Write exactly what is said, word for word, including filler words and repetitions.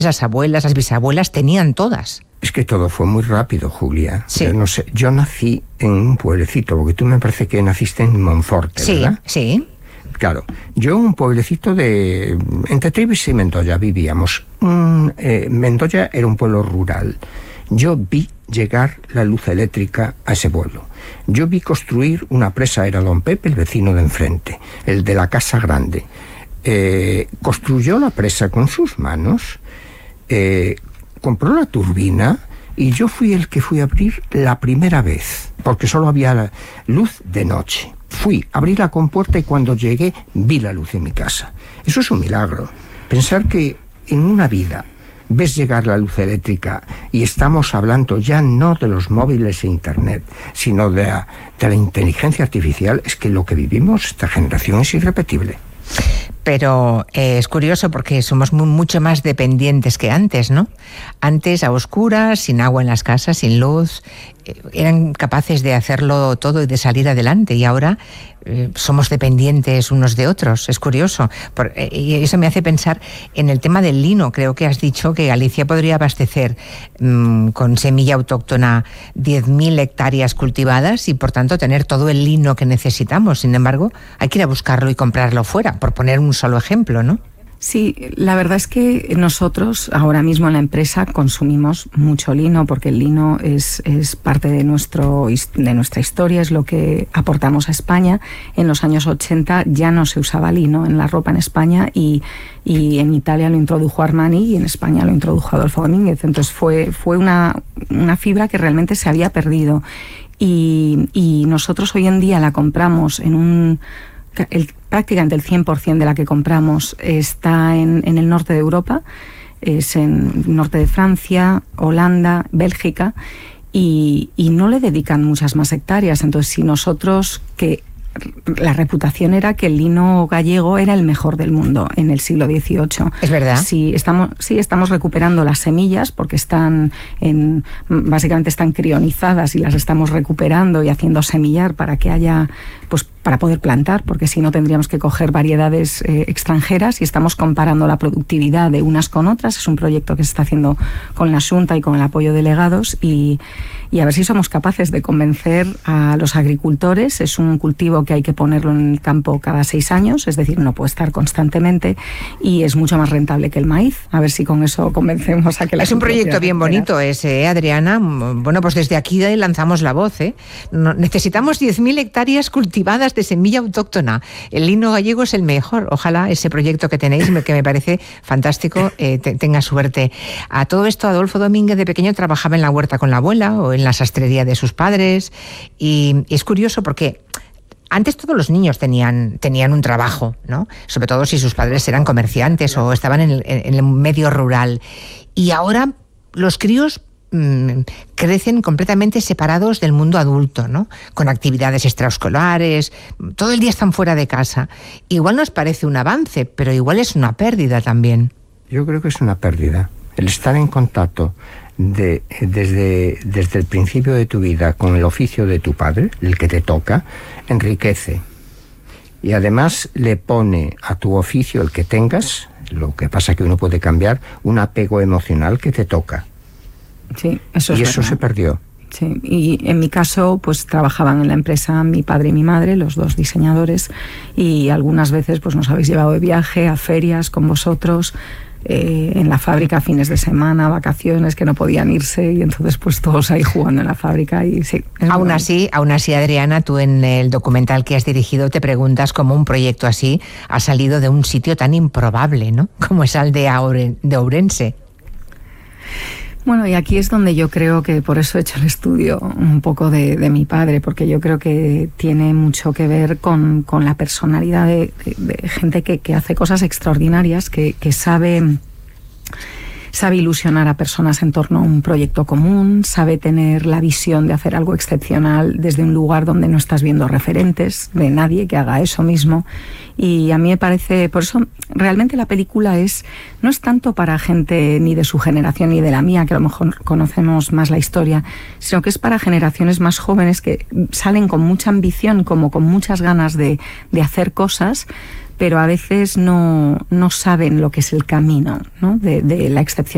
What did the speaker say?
las abuelas, las bisabuelas tenían todas. Es que todo fue muy rápido, Julia. Sí. Yo no sé, yo nací en un pueblecito, porque tú me parece que naciste en Monforte, sí, ¿verdad? Sí, Claro, yo en un pueblecito de... entre Trives y Mendoya vivíamos. Mm, eh, Mendoya era un pueblo rural. Yo vi llegar la luz eléctrica a ese pueblo. Yo vi construir una presa, era don Pepe, el vecino de enfrente, el de la casa grande. Eh, construyó la presa con sus manos, eh, compró la turbina y yo fui el que fui a abrir la primera vez, porque solo había luz de noche. Fui, abrí la compuerta y cuando llegué vi la luz en mi casa. Eso es un milagro. Pensar que en una vida ves llegar la luz eléctrica y estamos hablando ya no de los móviles e internet, sino de la, de la inteligencia artificial, es que lo que vivimos esta generación es irrepetible. Pero eh, es curioso porque somos muy, mucho más dependientes que antes, ¿no? Antes, a oscuras, sin agua en las casas, sin luz, eh, eran capaces de hacerlo todo y de salir adelante. Y ahora eh, somos dependientes unos de otros. Es curioso. Por, eh, y eso me hace pensar en el tema del lino. Creo que has dicho que Galicia podría abastecer mmm, con semilla autóctona diez mil hectáreas cultivadas y, por tanto, tener todo el lino que necesitamos. Sin embargo, hay que ir a buscarlo y comprarlo fuera, por poner un solo ejemplo, ¿no? Sí, la verdad es que nosotros ahora mismo en la empresa consumimos mucho lino porque el lino es, es parte de, nuestro, de nuestra historia, es lo que aportamos a España. En los años ochenta ya no se usaba lino en la ropa en España y, y en Italia lo introdujo Armani y en España lo introdujo Adolfo Domínguez. Entonces fue, fue una, una fibra que realmente se había perdido y, y nosotros hoy en día la compramos en un... El, prácticamente el cien por ciento de la que compramos está en, en el norte de Europa, es en el norte de Francia, Holanda, Bélgica, y, y no le dedican muchas más hectáreas. Entonces, si nosotros, que la reputación era que el lino gallego era el mejor del mundo en el siglo dieciocho. ¿Es verdad? Sí, estamos, sí, estamos recuperando las semillas porque están en, básicamente están crionizadas y las estamos recuperando y haciendo semillar para que haya, pues para poder plantar, porque si no tendríamos que coger variedades eh, extranjeras y estamos comparando la productividad de unas con otras. Es un proyecto que se está haciendo con la Xunta y con el apoyo de delegados y, y a ver si somos capaces de convencer a los agricultores. Es un cultivo que hay que ponerlo en el campo cada seis años, es decir, no puede estar constantemente y es mucho más rentable que el maíz. A ver si con eso convencemos a que la Es un proyecto bien bonito ese, ¿eh, Adriana? Bueno, pues desde aquí lanzamos la voz, ¿eh? No, necesitamos diez mil hectáreas cultivadas de semilla autóctona. El lino gallego es el mejor. Ojalá ese proyecto que tenéis, que me parece fantástico, eh, te, tenga suerte. A todo esto, Adolfo Domínguez de pequeño trabajaba en la huerta con la abuela o en la sastrería de sus padres y, y es curioso porque antes todos los niños tenían, tenían un trabajo, ¿no? Sobre todo si sus padres eran comerciantes o estaban en el, en el medio rural. Y ahora los críos mmm, crecen completamente separados del mundo adulto, ¿no? Con actividades extraescolares, todo el día están fuera de casa. Igual nos parece un avance, pero igual es una pérdida también. Yo creo que es una pérdida. El estar en contacto de, desde, desde el principio de tu vida con el oficio de tu padre, el que te toca, enriquece. Y además le pone a tu oficio, el que tengas, lo que pasa que uno puede cambiar, un apego emocional que te toca. Sí, eso es y eso verdad. se perdió. Sí, y en mi caso, pues trabajaban en la empresa mi padre y mi madre, los dos diseñadores, y algunas veces pues nos habéis llevado de viaje a ferias con vosotros, eh, en la fábrica fines de semana, vacaciones, que no podían irse, y entonces pues todos ahí jugando en la fábrica. Y sí, aún así, aún así, Adriana, tú en el documental que has dirigido te preguntas cómo un proyecto así ha salido de un sitio tan improbable, ¿no? Como es Aldea de Ourense. Bueno, y aquí es donde yo creo que por eso he hecho el estudio un poco de, de mi padre, porque yo creo que tiene mucho que ver con, con la personalidad de, de, de gente que, que hace cosas extraordinarias, que, que sabe, sabe ilusionar a personas en torno a un proyecto común, sabe tener la visión de hacer algo excepcional desde un lugar donde no estás viendo referentes de nadie que haga eso mismo. Y a mí me parece, por eso realmente la película es no es tanto para gente ni de su generación ni de la mía, que a lo mejor conocemos más la historia, sino que es para generaciones más jóvenes que salen con mucha ambición, como con muchas ganas de, de hacer cosas, pero a veces no, no saben lo que es el camino, ¿no? de, de la excepción.